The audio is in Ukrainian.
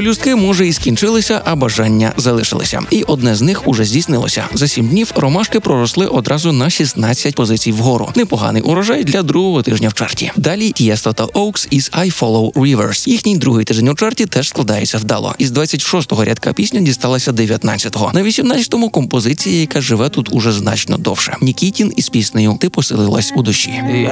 Пелюстки, може, і скінчилися, а бажання залишилися. І одне з них уже здійснилося. За 7 днів ромашки проросли одразу на 16 позицій вгору. Непоганий урожай для другого тижня в чарті. Далі Тієсто та Оукс із I Follow Rivers. Їхній другий тиждень у чарті теж складається вдало. Із 26-го рядка пісня дісталася 19-го. На 18-му композиція, яка живе тут уже значно довше. Нікітін із піснею «Ти поселилась у душі».